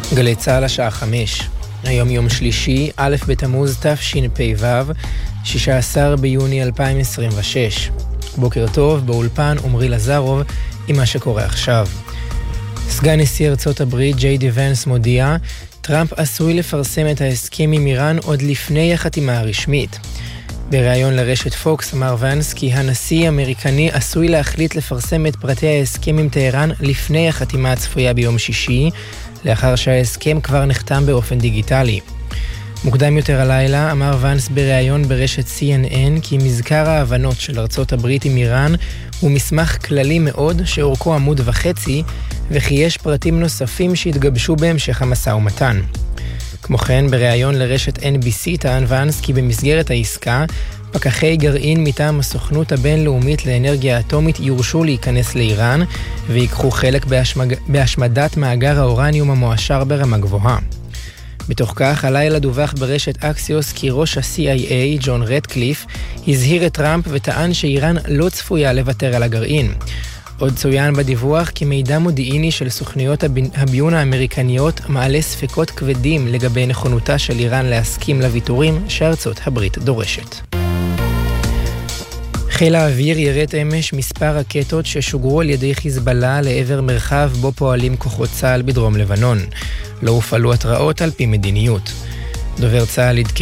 גלי צהל השעה 5. היום יום שלישי, א' בתמוז תשפ"ו, 16 ביוני 2026. בוקר טוב, באולפן עמרי לזרוב עם מה שקורה עכשיו. סגן נשיא ארצות הברית ג'יי די ונס מודיע, טראמפ עשוי לפרסם את ההסכם עם איראן עוד לפני החתימה הרשמית. בריאיון לרשת פוקס אמר ונס כי הנשיא האמריקני עשוי להחליט לפרסם את פרטי ההסכם עם טהרן לפני החתימה הצפויה ביום שישי, לאחר שההסכם כבר נחתם באופן דיגיטלי. מוקדם יותר הלילה אמר ונס בריאיון ברשת CNN כי מזכר ההבנות של ארצות הברית עם איראן הוא מסמך כללי מאוד שאורכו עמוד וחצי, וכי יש פרטים נוספים שהתגבשו בהמשך המשא ומתן. כמו כן, בריאיון לרשת NBC טען ונס כי במסגרת העסקה, פקחי גרעין מטעם הסוכנות הבינלאומית לאנרגיה אטומית יורשו להיכנס לאיראן ויקחו חלק בהשמדת מאגר האורניום המועשר ברמה גבוהה. בתוך כך, הלילה דווח ברשת אקסיוס כי ראש ה-CIA, ג'ון רטקליף, הזהיר את טראמפ וטען שאיראן לא צפויה לוותר על הגרעין. עוד צוין בדיווח כי מידע מודיעיני של סוכנויות הביון האמריקניות מעלה ספקות כבדים לגבי נכונותה של איראן להסכים לוויתורים שארצות הברית דורשת. חיל האוויר ירד אמש מספר רקטות ששוגרו על ידי חיזבאללה לעבר מרחב בו פועלים כוחות צה"ל בדרום לבנון. לא הופעלו התראות על פי מדיניות. דובר צה"ל